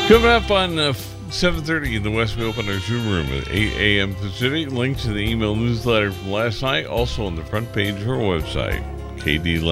Coming up on 7:30 in the West, we open our Zoom room at 8 a.m. Pacific. Link to the email newsletter from last night, also on the front page of our website, KD